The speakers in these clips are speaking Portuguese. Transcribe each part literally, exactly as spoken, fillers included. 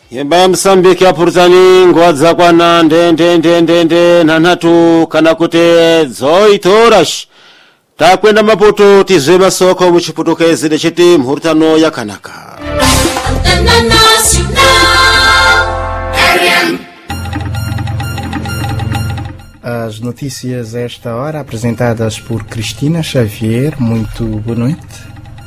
Yemba Msambiki apurutani ngwadza kwana ndende ndende ndende nanatu kana kuti zoitorash takwenda maputo tizwe masoko muchiputokezi dechiti mhurutano yakanaka. As notícias a esta hora apresentadas por Cristina Xavier. Muito boa noite.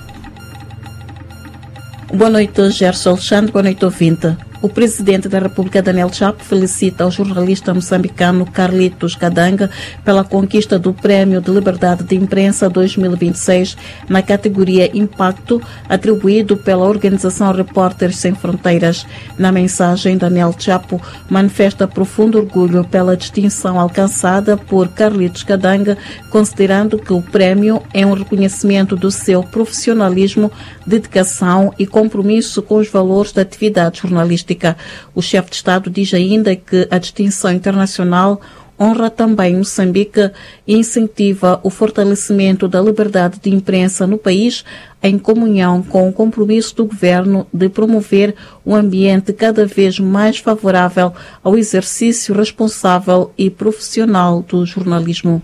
Boa noite, Gerson Alexandre. Boa noite, ouvinte. O presidente da República, Daniel Chapo, felicita o jornalista moçambicano Carlitos Kadanga pela conquista do Prémio de Liberdade de Imprensa dois mil e vinte e seis na categoria Impacto, atribuído pela organização Repórteres Sem Fronteiras. Na mensagem, Daniel Chapo manifesta profundo orgulho pela distinção alcançada por Carlitos Kadanga, considerando que o prémio é um reconhecimento do seu profissionalismo, dedicação e compromisso com os valores da atividade jornalística. O chefe de Estado diz ainda que a distinção internacional honra também Moçambique e incentiva o fortalecimento da liberdade de imprensa no país, em comunhão com o compromisso do governo de promover um ambiente cada vez mais favorável ao exercício responsável e profissional do jornalismo.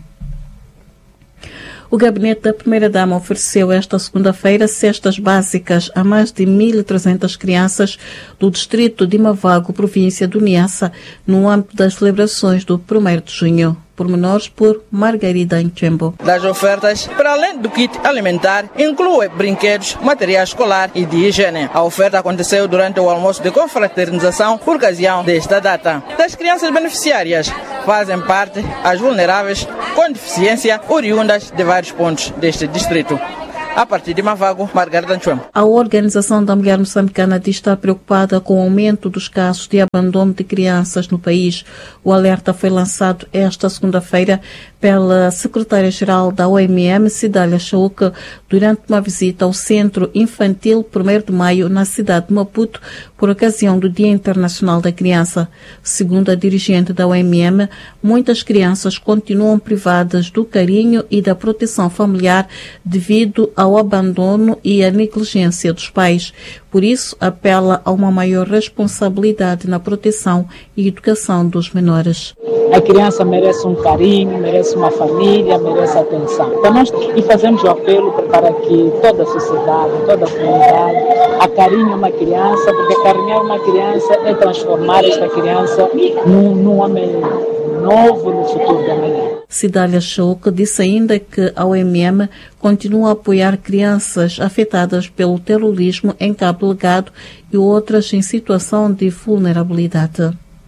O gabinete da Primeira-Dama ofereceu esta segunda-feira cestas básicas a mais de mil e trezentas crianças do distrito de Mavago, província do Niassa, no âmbito das celebrações do primeiro de junho. Pormenores por Margarida Nchembo. Das ofertas, para além do kit alimentar, inclui brinquedos, material escolar e de higiene. A oferta aconteceu durante o almoço de confraternização por ocasião desta data. Das crianças beneficiárias fazem parte as vulneráveis com deficiência oriundas de vários pontos deste distrito. A partir de Mavago, Margarida Nchembo. A Organização da Mulher Moçambicana diz estar preocupada com o aumento dos casos de abandono de crianças no país. O alerta foi lançado esta segunda-feira pela secretária-geral da O M M, Cidália Chauca, durante uma visita ao Centro Infantil primeiro de maio, na cidade de Maputo, por ocasião do Dia Internacional da Criança. Segundo a dirigente da O M M, muitas crianças continuam privadas do carinho e da proteção familiar devido ao abandono e à negligência dos pais. Por isso, apela a uma maior responsabilidade na proteção e educação dos menores. A criança merece um carinho, merece uma família, merece atenção. Então nós e fazemos o apelo para que toda a sociedade, toda a comunidade acarinhe uma criança, porque acarinhar uma criança é transformar esta criança num, num homem novo no futuro da manhã. Cidália Chauca disse ainda que a O M M continua a apoiar crianças afetadas pelo terrorismo em Cabo Delgado e outras em situação de vulnerabilidade.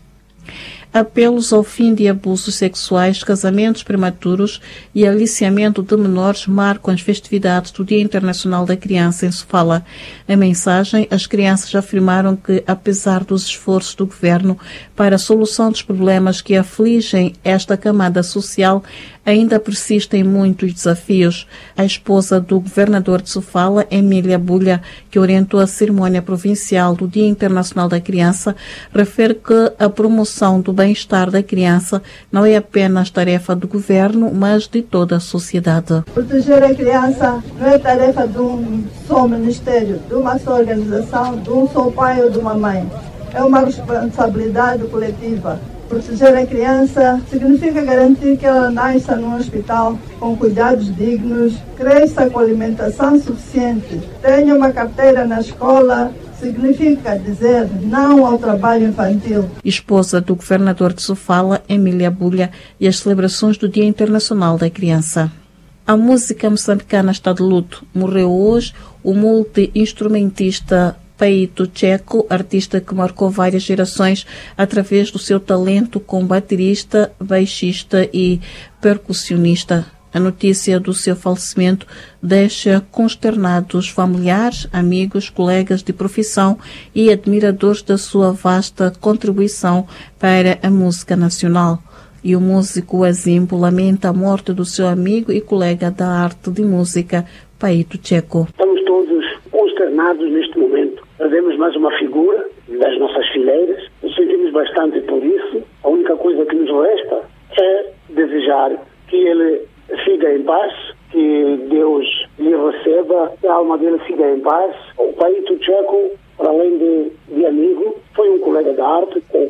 Apelos ao fim de abusos sexuais, casamentos prematuros e aliciamento de menores marcam as festividades do Dia Internacional da Criança em Sofala. Em mensagem, as crianças afirmaram que, apesar dos esforços do governo para a solução dos problemas que afligem esta camada social, ainda persistem muitos desafios. A esposa do governador de Sofala, Emília Bulha, que orientou a cerimónia provincial do Dia Internacional da Criança, refere que a promoção do bem-estar da criança não é apenas tarefa do governo, mas de toda a sociedade. Proteger a criança não é tarefa de um só ministério, de uma só organização, de um só pai ou de uma mãe. É uma responsabilidade coletiva. Proteger a criança significa garantir que ela nasça num hospital com cuidados dignos, cresça com alimentação suficiente, tenha uma carteira na escola. Significa dizer não ao trabalho infantil. Esposa do governador de Sofala, Emília Bulha, e as celebrações do Dia Internacional da Criança. A música moçambicana está de luto. Morreu hoje o multi-instrumentista Paito Checo, artista que marcou várias gerações através do seu talento como baterista, baixista e percussionista. A notícia do seu falecimento deixa consternados familiares, amigos, colegas de profissão e admiradores da sua vasta contribuição para a música nacional. E o músico Azimbo lamenta a morte do seu amigo e colega da arte de música, Paito Checo. Estamos todos consternados neste momento. Perdemos mais uma figura das nossas fileiras. Nos sentimos bastante por isso. A única coisa que nos resta é desejar que ele siga em paz, que Deus lhe receba, que a alma dele siga em paz. O Paito Checo, para além de, de amigo, foi um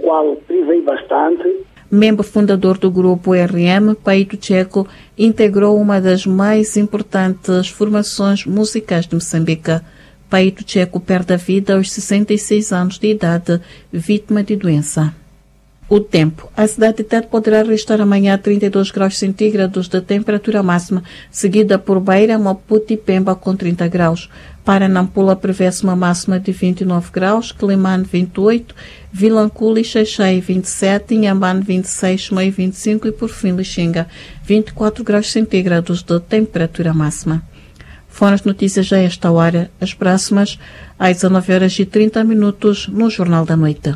qual privei bastante. Membro fundador do grupo R M, Paito Checo integrou uma das mais importantes formações musicais de Moçambique. Paito Checo perde a vida aos sessenta e seis anos de idade, vítima de doença. O tempo. A cidade de Tete poderá registrar amanhã trinta e dois graus centígrados de temperatura máxima, seguida por Beira, Maputo e Pemba com trinta graus. Para Nampula prevê-se uma máxima de vinte e nove graus, Quelimane vinte e oito, Vilanculo e Xaixai vinte e sete, Inhambane vinte e seis, Chimoio vinte e cinco e por fim Lixinga vinte e quatro graus centígrados de temperatura máxima. Foram as notícias a esta hora, as próximas às dezenove horas e trinta minutos no Jornal da Noite.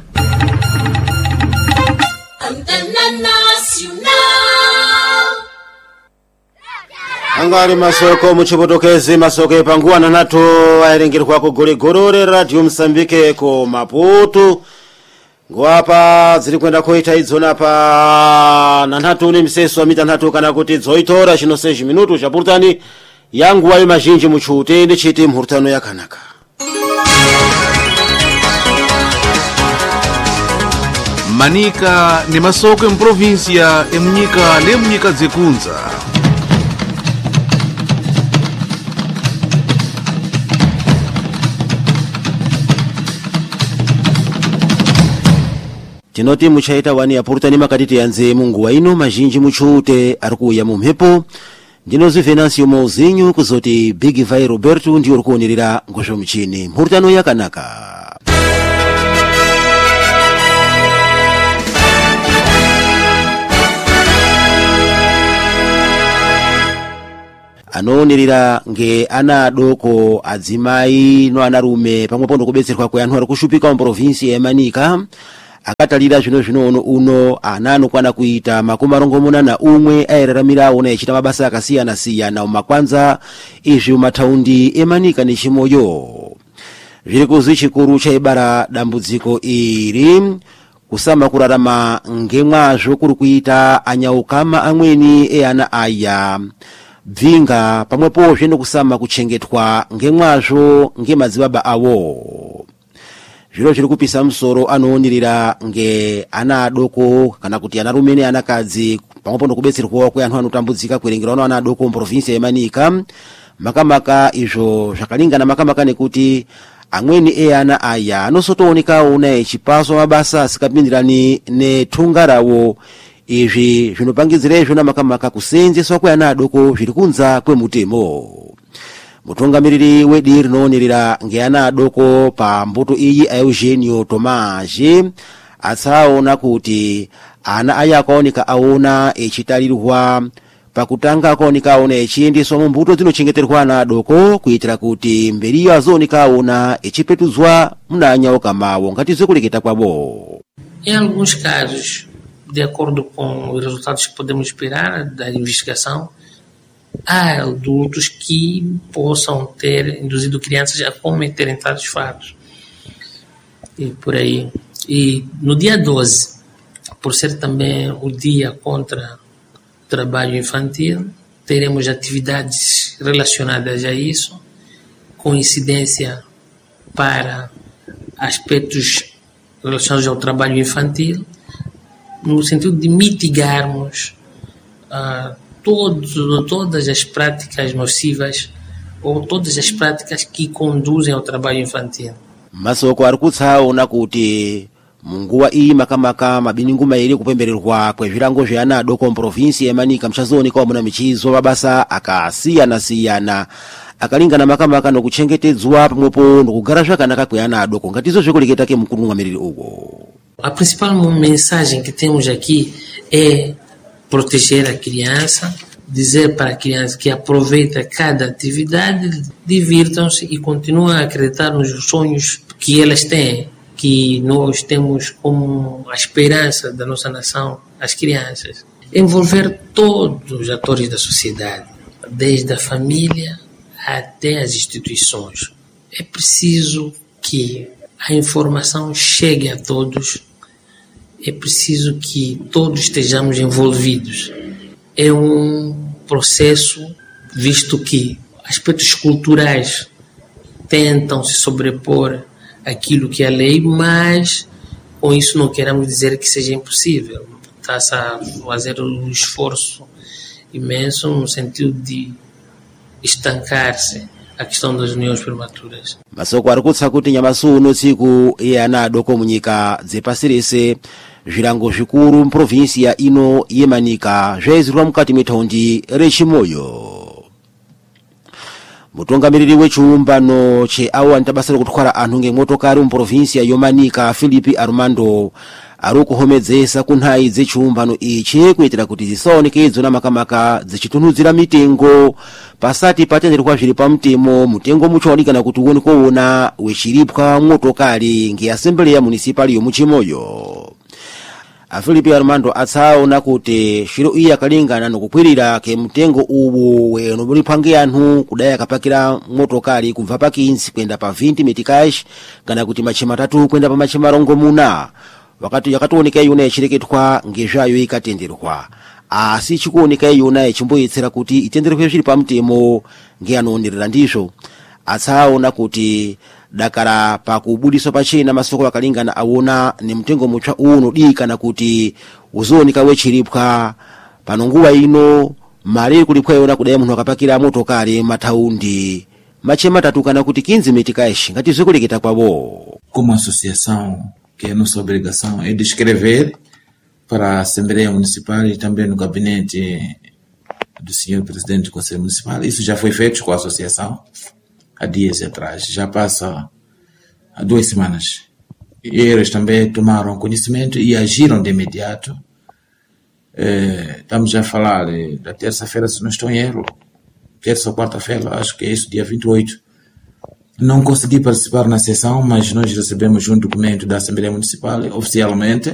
angari masoko muchipotokezi masoko epanguwana nato ayerengerwa ku goligolore radio Msambike ko Maputo ngwapa ziri kwenda koita idzona pa nanhatu ni mseso wa mita nhatu kana kuti dzoitora chino seji minutu chapurtani yangu wayo mazhinji muchute ndi chiti mhurtano yakanaka. Manika ni masoko em província emunyika lemunyika zekunza. Tinoti muchaita wani apurtani makatiti yanze mungu waino mazhinji muchute arikuya mumhepo. Ndinozi Venancio Mouzinho kuzoti Big Vai Roberto ndiyo rukuonirira ngosho mchini mhurtano yakanaka. Anoonirira nge ana adoko adzimai no anarume pamwe pondo kubetserwa kwa anthu ari kushupika mu province ya Manika akatalira zvino zvino uno uno anano kwana kuita makumi marongomuna na umwe ayeraramira una echita mabasa akasiyana siyana umakwanza izvi umathaundi emanika ni chimoyo zviri kuzi chikuru cha ibara dambudziko iri kusama kurarama ngemwazvo kuri kuita anyaukama amweni eana aya bvinga pamwepo zvino kusama kuchengetwa ngemwazvo ngemadzibaba awo. Zviro zviri kupisa musoro anoonirira nge ana adoko kana kuti ana rume ne anakadzi pamwepo ndokubetserwa kwa anthu anotambudzika kuerengera ana adoko mu province ya Manika makamaka izvo zvakalingana makamaka nekuti amweni e ana aya anosotooneka una echipaso mabasa asikapindirani ne thungarawo izvi zvinopangidzira izvo na makamaka kusenzeswa kwa ana adoko zviri kunza kwemutemo. Mutungamiriri wedi rinoonirira ngeana adoko pa mbuto iyi Eugenio Tomaji atsaona kuti ana aya akaoneka aona echitarirwa pakutanga akaoneka aona echiendeswa mu mbuto dzinochengeterwa ana adoko kuitira kuti mberiyo azooneka aona echipetudzwa muna anyauka mawo ngati zokuleketa kwabo. Em alguns casos, de acordo com os resultados que podemos esperar da investigação, há adultos que possam ter induzido crianças a cometerem tais fatos. E por aí. E no dia doze, por ser também o dia contra o trabalho infantil, teremos atividades relacionadas a isso, com incidência para aspectos relacionados ao trabalho infantil, no sentido de mitigarmos uh, todos, todas as práticas nocivas ou todas as práticas que conduzem ao trabalho infantil. Masoko arikutsaona kuti munguwa iyi makamaka mabiningu mairi kupembererwa kwezvirango zveana adoko mu province ya Manika mchazooneka muna michizo mabasa akasiyana siyana akalingana makamaka nokuchengetedzwa pamwepo nokugara zvakanaka kweana adoko ngatizo zvekuleketa ke mukuru mwamiriri uko. A principal mensagem que temos aqui é proteger a criança, dizer para a criança que aproveita cada atividade, divirtam-se e continuem a acreditar nos sonhos que elas têm, que nós temos como a esperança da nossa nação, as crianças. Envolver todos os atores da sociedade, desde a família até as instituições. É preciso que a informação chegue a todos, é preciso que todos estejamos envolvidos. É um processo, visto que aspectos culturais tentam se sobrepor àquilo que é a lei, mas Com isso não queremos dizer que seja impossível. Está-se a fazer um esforço imenso no sentido de estancar-se a questão das uniões prematuras. Masoko arikutsa kuti nyamasuno tsiku iyanado komunyika dzepasirese zvilango zvikuru mprovinsia ino yemanika zvaizirwa mukati metaundi rechimoyo. Mutungamiriri wechiumbano cheawanita basa rekutwara anthu ngemotokari mprovinsia yomanika Philip Armando ari kuhomedzesa kunhayi dzechiumbano ichi kuitira kuti zisaoneke na makamaka dzichitunudzira mitengo pasati patenderwa zviri pamutemo mutengo muchaonekana kuti uonekowona wechiripwa motokari ngeasembele ya munisipali yomuchimoyo. Philip Armando atsaona kuti shiro iya kalingana nokukwirira ke mutengo uwu weno muliphange anthu kudaya kapakira motokari kubva pa quinze kwenda pa vinte metikash kana kuti machema tatu kwenda pa machema rongo muna wakati yakatooneka yona yechireketwa ngezvayo ikatenderwa asi chikuoneka yona yechimboyetsera kuti itenderwe zviri pamutemo ngeanonerera ndizvo. Atsaona kuti dakara pakubudiswa pachena masoko akalingana aona nemutengo mutsva uno dikana kuti uzooneka wechiripwa pano nguwa ino mari kulipwa yona kudai munhu akapakira motokari mataundi machema tatu kana kuti quinze metikash ngati zvikuleketa kwavo. Como associação, que é nossa obrigação é de escrever para a Assembleia Municipal e também no gabinete do senhor Presidente do Conselho Municipal. Isso já foi feito com a associação há dias atrás, já passa há duas semanas. E eles também tomaram conhecimento e agiram de imediato. É, estamos a falar da terça-feira, se não estou em erro, terça ou quarta-feira, acho que é isso, dia vinte e oito. Não consegui participar na sessão, mas nós recebemos um documento da Assembleia Municipal, oficialmente,